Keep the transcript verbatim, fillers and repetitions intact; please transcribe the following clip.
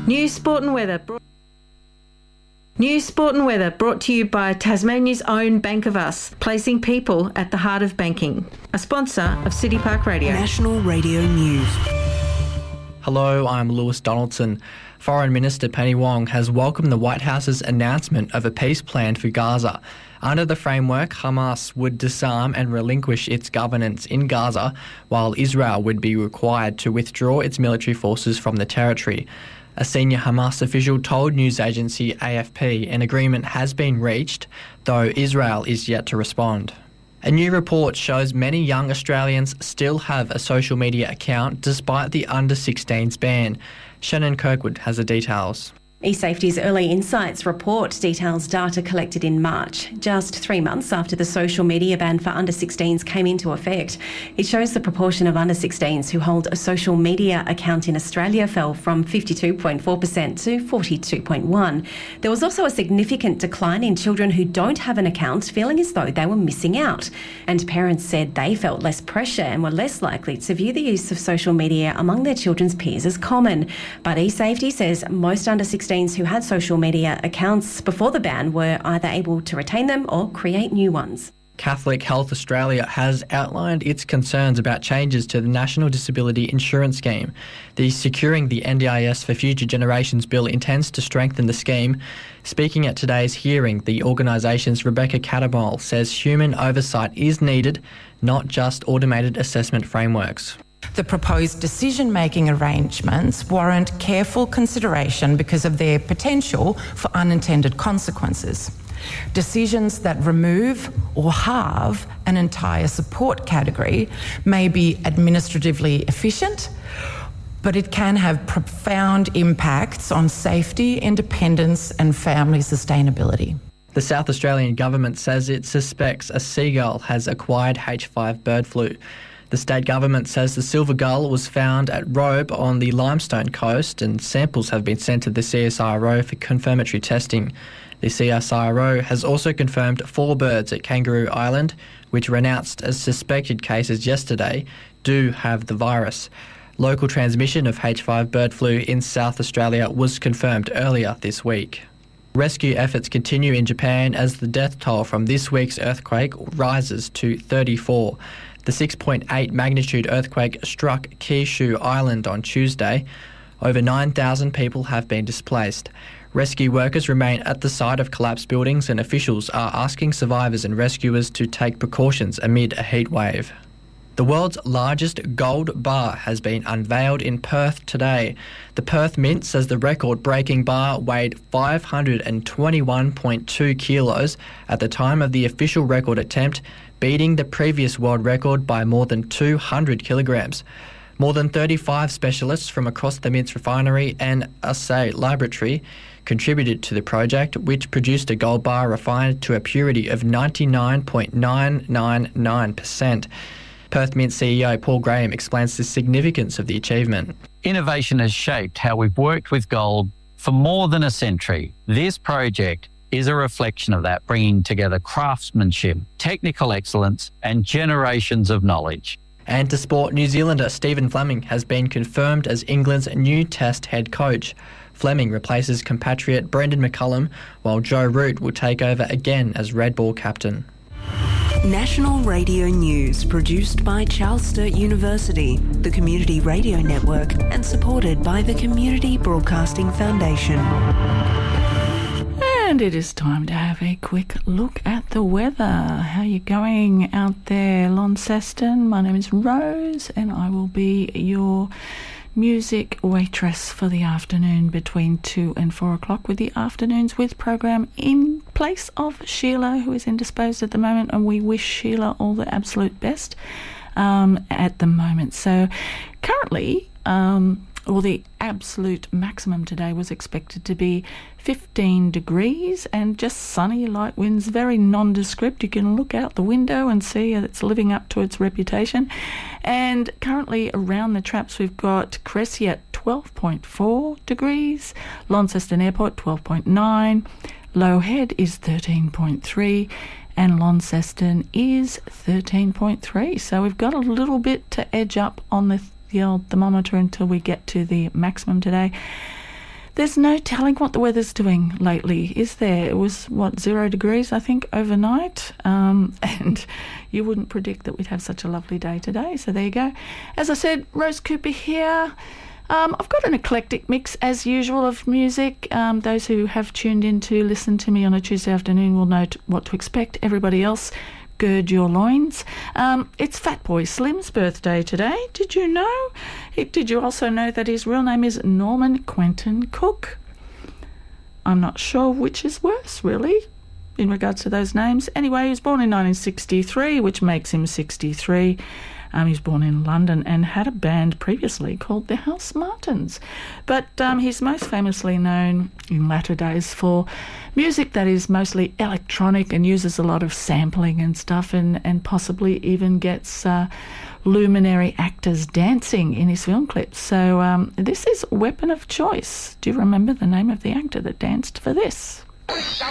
News, sport and weather. Brought- News, sport and weather brought to you by Tasmania's own Bank of Us, placing people at the heart of banking. A sponsor of City Park Radio. National Radio News. Hello, I'm Lewis Donaldson. Foreign Minister Penny Wong has welcomed the White House's announcement of a peace plan for Gaza. Under the framework, Hamas would disarm and relinquish its governance in Gaza, while Israel would be required to withdraw its military forces from the territory. A senior Hamas official told news agency A F P an agreement has been reached, though Israel is yet to respond. A new report shows many young Australians still have a social media account despite the under sixteens ban. Shannon Kirkwood has the details. eSafety's Early Insights report details data collected in March, just three months after the social media ban for under sixteens came into effect. It shows the proportion of under sixteens who hold a social media account in Australia fell from fifty-two point four percent to forty-two point one percent. There was also a significant decline in children who don't have an account, feeling as though they were missing out. And parents said they felt less pressure and were less likely to view the use of social media among their children's peers as common. But eSafety says most under sixteens who had social media accounts before the ban were either able to retain them or create new ones. Catholic Health Australia has outlined its concerns about changes to the National Disability Insurance Scheme. The Securing the N D I S for Future Generations bill intends to strengthen the scheme. Speaking at today's hearing, the organisation's Rebecca Catamol says human oversight is needed, not just automated assessment frameworks. The proposed decision-making arrangements warrant careful consideration because of their potential for unintended consequences. Decisions that remove or halve an entire support category may be administratively efficient, but it can have profound impacts on safety, independence and family sustainability. The South Australian government says it suspects a seagull has acquired H five bird flu. The state government says the silver gull was found at Robe on the Limestone Coast and samples have been sent to the C S I R O for confirmatory testing. The C S I R O has also confirmed four birds at Kangaroo Island, which were announced as suspected cases yesterday, do have the virus. Local transmission of H five bird flu in South Australia was confirmed earlier this week. Rescue efforts continue in Japan as the death toll from this week's earthquake rises to thirty-four. The six point eight magnitude earthquake struck Kyushu Island on Tuesday. Over nine thousand people have been displaced. Rescue workers remain at the site of collapsed buildings and officials are asking survivors and rescuers to take precautions amid a heat wave. The world's largest gold bar has been unveiled in Perth today. The Perth Mint says the record-breaking bar weighed five hundred twenty-one point two kilos at the time of the official record attempt, beating the previous world record by more than two hundred kilograms. More than thirty-five specialists from across the Mint's refinery and assay laboratory contributed to the project, which produced a gold bar refined to a purity of ninety-nine point nine nine nine percent. Perth Mint C E O Paul Graham explains the significance of the achievement. Innovation has shaped how we've worked with gold for more than a century. This project is a reflection of that, bringing together craftsmanship, technical excellence and generations of knowledge. And to sport, New Zealander Stephen Fleming has been confirmed as England's new Test head coach. Fleming replaces compatriot Brendan McCullum, while Joe Root will take over again as Red Ball captain. National Radio News, produced by Charles Sturt University, the Community Radio Network, and supported by the Community Broadcasting Foundation. And it is time to have a quick look at the weather. How are you going out there, Launceston? My name is Rose and I will be your music waitress for the afternoon between two and four o'clock with the Afternoons With program in place of Sheila, who is indisposed at the moment, and we wish Sheila all the absolute best um, at the moment. So currently, um, or the absolute maximum today was expected to be fifteen degrees and just sunny, light winds, very nondescript. You can look out the window and see it's living up to its reputation. And currently around the traps we've got Cressy at twelve point four degrees, Launceston Airport twelve point nine, Low Head is thirteen point three, and Launceston is thirteen point three. So we've got a little bit to edge up on the the old thermometer until we get to the maximum today. There's no telling what the weather's doing lately, is there? It was, what, zero degrees, I think, overnight. Um, and you wouldn't predict that we'd have such a lovely day today. So there you go. As I said, Rose Cooper here. Um, I've got an eclectic mix, as usual, of music. Um, those who have tuned in to listen to me on a Tuesday afternoon will know t- what to expect. Everybody else, gird your loins. Um, it's Fatboy Slim's birthday today. Did you know? Did you also know that his real name is Norman Quentin Cook? I'm not sure which is worse, really, in regards to those names. Anyway, he was born in nineteen sixty-three, which makes him sixty-three. Um, he was born in London and had a band previously called the House Martins. But um, he's most famously known in latter days for music that is mostly electronic and uses a lot of sampling and stuff, and, and possibly even gets uh, luminary actors dancing in his film clips. So um, this is Weapon of Choice. Do you remember the name of the actor that danced for this?